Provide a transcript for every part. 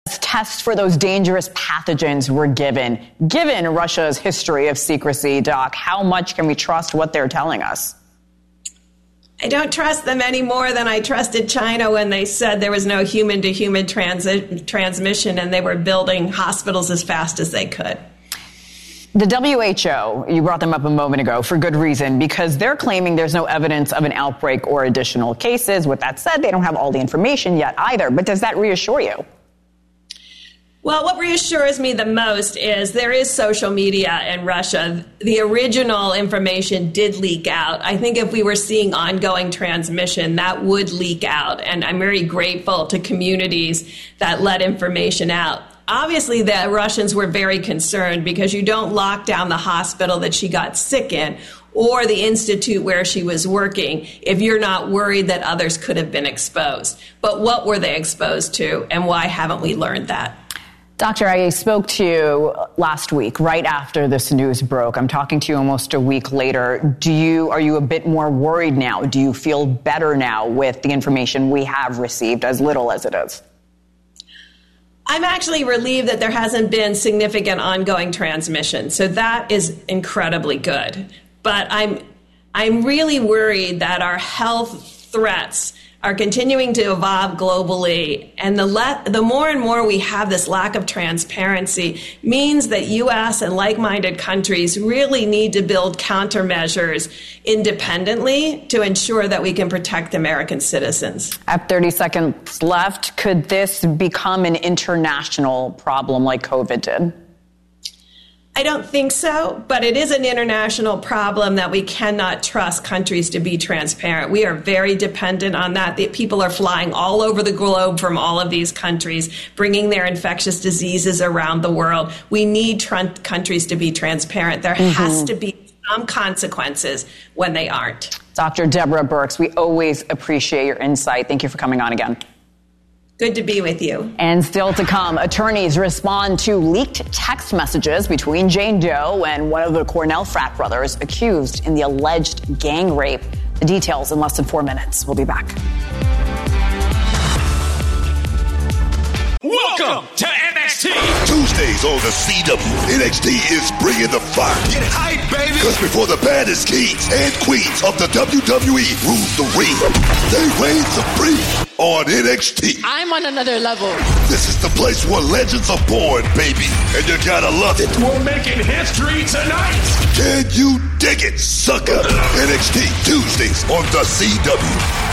Tests for those dangerous pathogens were given. Given Russia's history of secrecy, Doc, how much can we trust what they're telling us? I don't trust them any more than I trusted China when they said there was no human-to-human transmission and they were building hospitals as fast as they could. The WHO, you brought them up a moment ago for good reason, because they're claiming there's no evidence of an outbreak or additional cases. With that said, they don't have all the information yet either. But does that reassure you? Well, what reassures me the most is there is social media in Russia. The original information did leak out. I think if we were seeing ongoing transmission, that would leak out. And I'm very grateful to communities that let information out. Obviously, the Russians were very concerned because you don't lock down the hospital that she got sick in or the institute where she was working if you're not worried that others could have been exposed. But what were they exposed to, and why haven't we learned that? Doctor, I spoke to you last week, right after this news broke. I'm talking to you almost a week later. Are you a bit more worried now? Do you feel better now with the information we have received, as little as it is? I'm actually relieved that there hasn't been significant ongoing transmission. So that is incredibly good. But I'm really worried that our health threats are continuing to evolve globally. And the more and more we have this lack of transparency means that U.S. and like-minded countries really need to build countermeasures independently to ensure that we can protect American citizens. At 30 seconds left, could this become an international problem like COVID did? I don't think so, but it is an international problem that we cannot trust countries to be transparent. We are very dependent on that. The people are flying all over the globe from all of these countries, bringing their infectious diseases around the world. We need countries to be transparent. There has to be some consequences when they aren't. Dr. Deborah Birx, we always appreciate your insight. Thank you for coming on again. Good to be with you. And still to come, attorneys respond to leaked text messages between Jane Doe and one of the Cornell frat brothers accused in the alleged gang rape. The details in less than 4 minutes. We'll be back. Welcome to NXT. Tuesdays on the CW. NXT is bringing the fire. Get hype, baby. Because before the baddest kings and queens of the WWE rule the ring, they reign supreme on NXT. I'm on another level. This is the place where legends are born, baby. And you gotta love it. We're making history tonight. Can you dig it, sucker? NXT Tuesdays on the CW.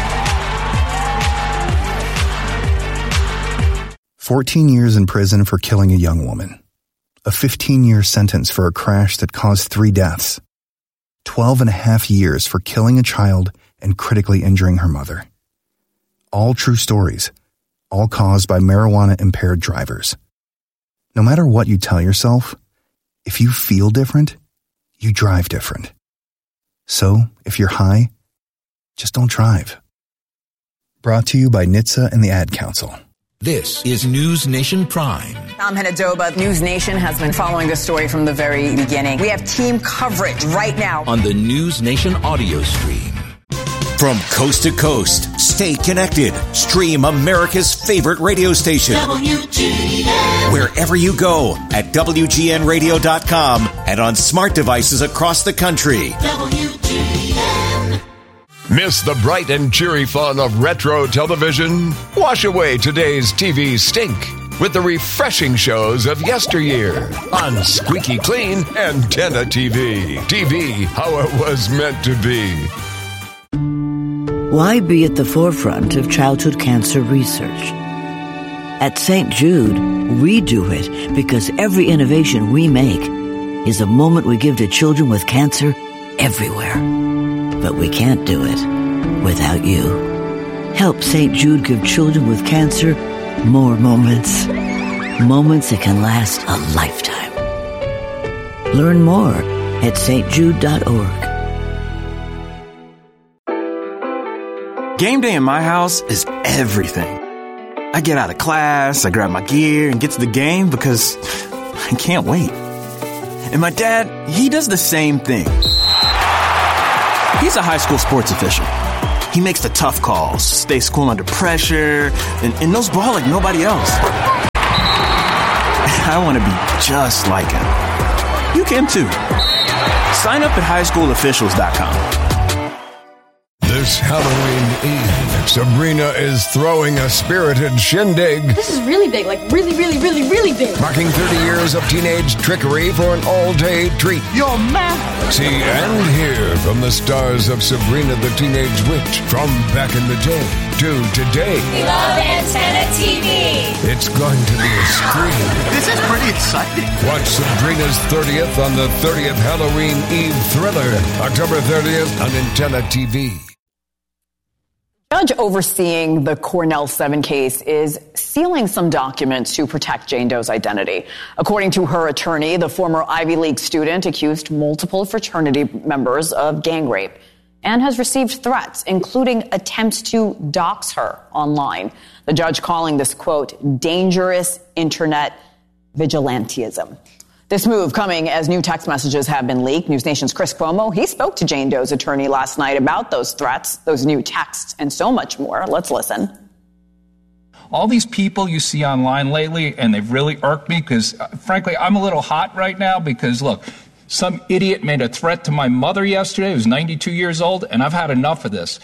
14 years in prison for killing a young woman. A 15-year sentence for a crash that caused 3 deaths. 12 and a half years for killing a child and critically injuring her mother. All true stories, all caused by marijuana-impaired drivers. No matter what you tell yourself, if you feel different, you drive different. So, if you're high, just don't drive. Brought to you by NHTSA and the Ad Council. This is News Nation Prime. I'm Henadoba. News Nation has been following this story from the very beginning. We have team coverage right now on the News Nation audio stream. From coast to coast, stay connected. Stream America's favorite radio station. WGN. Wherever you go at WGNradio.com and on smart devices across the country. WGN. Miss the bright and cheery fun of retro television? Wash away today's TV stink with the refreshing shows of yesteryear on Squeaky Clean Antenna TV. TV, how it was meant to be. Why be at the forefront of childhood cancer research? At St. Jude, we do it because every innovation we make is a moment we give to children with cancer everywhere. But we can't do it without you. Help St. Jude give children with cancer more moments. Moments that can last a lifetime. Learn more at stjude.org. Game day in my house is everything. I get out of class, I grab my gear, and get to the game because I can't wait. And my dad, he does the same thing. He's a high school sports official. He makes the tough calls, stays cool under pressure, and knows ball like nobody else. I want to be just like him. You can too. Sign up at highschoolofficials.com. This Halloween Eve, Sabrina is throwing a spirited shindig. This is really big, like really, really, really, really big. Marking 30 years of teenage trickery for an all-day treat. You're mad. See and hear from the stars of Sabrina the Teenage Witch from back in the day to today. We love Antenna TV. It's going to be a scream. This is pretty exciting. Watch Sabrina's 30th on the 30th Halloween Eve thriller, October 30th on Antenna TV. Judge overseeing the Cornell 7 case is sealing some documents to protect Jane Doe's identity. According to her attorney, the former Ivy League student accused multiple fraternity members of gang rape and has received threats, including attempts to dox her online. The judge calling this, quote, dangerous internet vigilantism. This move coming as new text messages have been leaked. News Nation's Chris Cuomo, he spoke to Jane Doe's attorney last night about those threats, those new texts, and so much more. Let's listen. All these people you see online lately, and they've really irked me because, frankly, I'm a little hot right now because, look, some idiot made a threat to my mother yesterday, who's 92 years old, and I've had enough of this.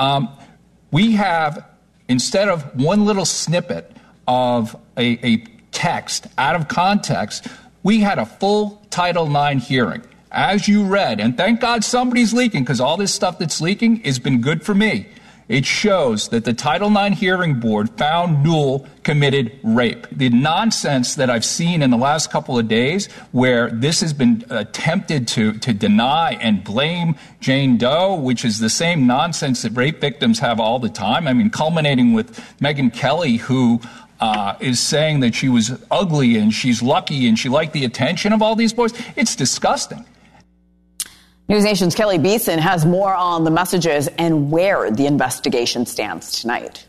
We have, instead of one little snippet of a text out of context, we had a full Title IX hearing, as you read, and thank God somebody's leaking, because all this stuff that's leaking has been good for me. It shows that the Title IX hearing board found Newell committed rape. The nonsense that I've seen in the last couple of days where this has been attempted to deny and blame Jane Doe, which is the same nonsense that rape victims have all the time. I mean, culminating with Megyn Kelly, who is saying that she was ugly and she's lucky and she liked the attention of all these boys. It's disgusting. News Nation's Kelly Beeson has more on the messages and where the investigation stands tonight.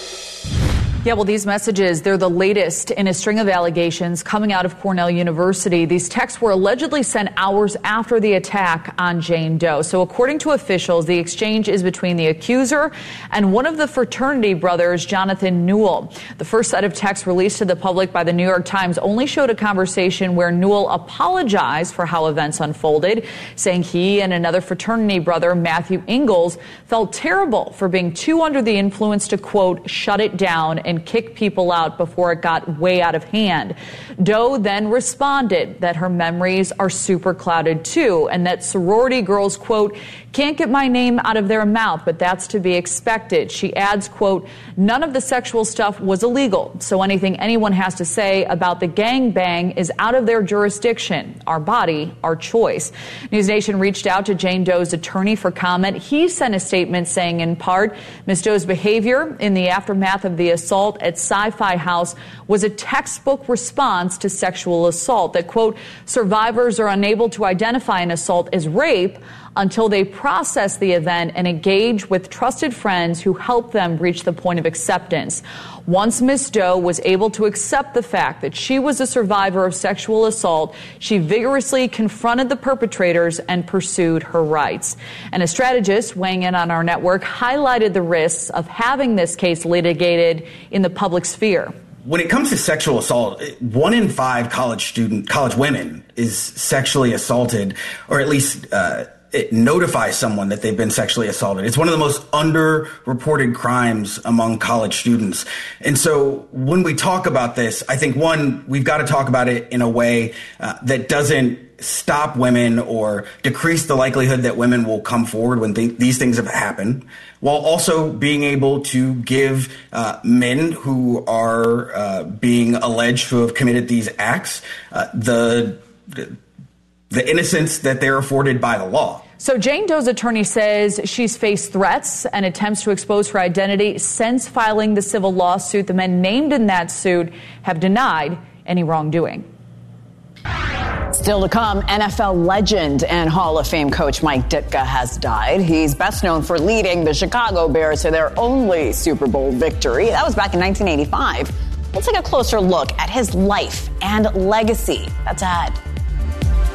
Yeah, well, these messages, they're the latest in a string of allegations coming out of Cornell University. These texts were allegedly sent hours after the attack on Jane Doe. So according to officials, the exchange is between the accuser and one of the fraternity brothers, Jonathan Newell. The first set of texts released to the public by the New York Times only showed a conversation where Newell apologized for how events unfolded, saying he and another fraternity brother, Matthew Ingalls, felt terrible for being too under the influence to, quote, shut it down and kick people out before it got way out of hand. Doe then responded that her memories are super clouded too, and that sorority girls, quote, can't get my name out of their mouth, but that's to be expected. She adds, quote, none of the sexual stuff was illegal, so anything anyone has to say about the gangbang is out of their jurisdiction. Our body, our choice. News Nation reached out to Jane Doe's attorney for comment. He sent a statement saying, in part, Ms. Doe's behavior in the aftermath of the assault at Sci-Fi House was a textbook response to sexual assault, that, quote, survivors are unable to identify an assault as rape until they process the event and engage with trusted friends who help them reach the point of acceptance. Once Ms. Doe was able to accept the fact that she was a survivor of sexual assault, she vigorously confronted the perpetrators and pursued her rights. And a strategist weighing in on our network highlighted the risks of having this case litigated in the public sphere. When it comes to sexual assault, 1 in 5 college women is sexually assaulted, or at least it notifies someone that they've been sexually assaulted. It's one of the most underreported crimes among college students. And so when we talk about this, I think, one, we've got to talk about it in a way that doesn't stop women or decrease the likelihood that women will come forward when these things have happened, while also being able to give men who are being alleged to have committed these acts the innocence that they're afforded by the law. So Jane Doe's attorney says she's faced threats and attempts to expose her identity since filing the civil lawsuit. The men named in that suit have denied any wrongdoing. Still to come, NFL legend and Hall of Fame coach Mike Ditka has died. He's best known for leading the Chicago Bears to their only Super Bowl victory. That was back in 1985. Let's take a closer look at his life and legacy. That's ahead.